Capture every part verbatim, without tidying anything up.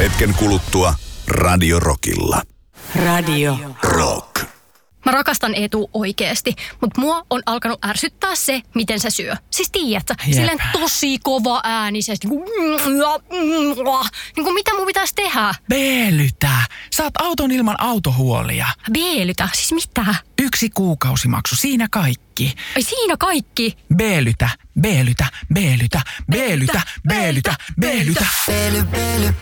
Hetken kuluttua Radio Rockilla. Radio Rock. Mä rakastan Eetu oikeesti, mutta mua on alkanut ärsyttää se, miten se syö. Siis tiedätkö, silleen tosi kova äänisesti. Niin kuin mitä mun pitäisi tehdä? Beelytä. Saat auton ilman autohuolia. Beelytä? Siis mitä? Yksi kuukausimaksu, siinä kaikki. Ai siinä kaikki? Beelytä, beelytä, beelytä, beelytä, beelytä, beelytä. Beely, beely.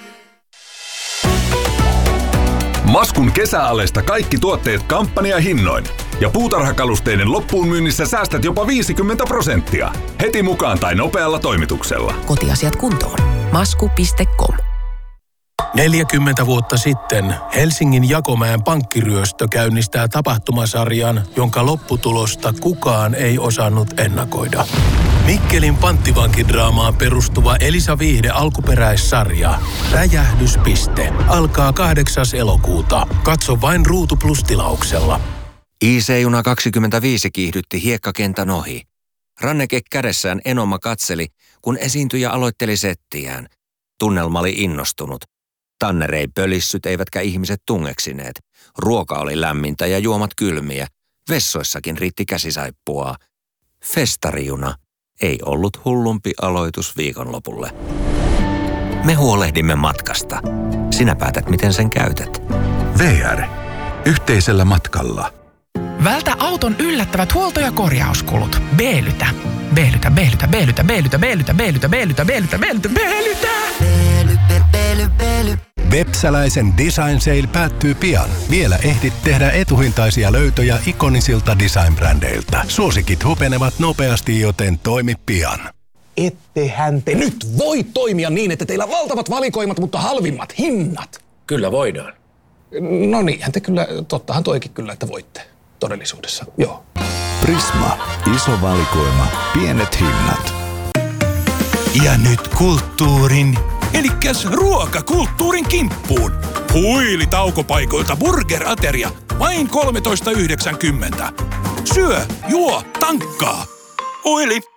Maskun kesäalesta kaikki tuotteet kampanjahinnoin. Ja puutarhakalusteiden loppuun myynnissä säästät jopa viisikymmentä prosenttia. Heti mukaan tai nopealla toimituksella. Kotiasiat kuntoon. masku piste com. neljäkymmentä vuotta sitten Helsingin Jakomäen pankkiryöstö käynnistää tapahtumasarjan, jonka lopputulosta kukaan ei osannut ennakoida. Mikkelin panttivankidraamaan perustuva Elisa Viihde alkuperäissarja Räjähdyspiste alkaa kahdeksas elokuuta. Katso vain Ruutu Plus -tilauksella. I C-juna kaksikymmentäviisi kiihdytti hiekkakentän ohi. Ranneke kädessään Enoma katseli, kun esiintyjä aloitteli settiään. Tunnelma oli innostunut. Tanner ei pölissyt eivätkä ihmiset tungeksineet. Ruoka oli lämmintä ja juomat kylmiä. Vessoissakin riitti käsisaippua. Festarijuna ei ollut hullumpi aloitus viikonlopulle. Me huolehdimme matkasta. Sinä päätät, miten sen käytät. V R. Yhteisellä matkalla. Vältä auton yllättävät huolto- ja korjauskulut. Beelytä. Beelytä, beelytä, beelytä, beelytä, beelytä, beelytä, beelytä, beelytä, beelytä, beelytä. Beely, beely, beely. Vepsäläisen Design Sale päättyy pian. Vielä ehdit tehdä etuhintaisia löytöjä ikonisilta design-brändeiltä. Suosikit hupenevat nopeasti, joten toimi pian. Ettehän te nyt voi toimia niin, että teillä on valtavat valikoimat, mutta halvimmat hinnat. Kyllä voidaan. No niinhän te kyllä, tottahan toikin kyllä, että voitte todellisuudessa, joo. Prisma. Iso valikoima. Pienet hinnat. Ja nyt kulttuurin, elikkäs ruokakulttuurin kimppuun. Huili taukopaikoilta burgerateria, vain kolmetoista yhdeksänkymmentä. Syö, juo, tankkaa. Huili.